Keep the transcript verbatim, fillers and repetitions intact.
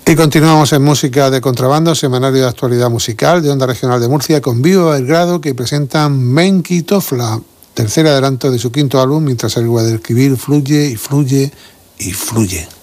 Y continuamos en Música de Contrabando, semanario de actualidad musical de Onda Regional de Murcia, con Vivo Belgrado, que presentan Menki Tofla, tercer adelanto de su quinto álbum, mientras el Guadalquivir fluye y fluye y fluye.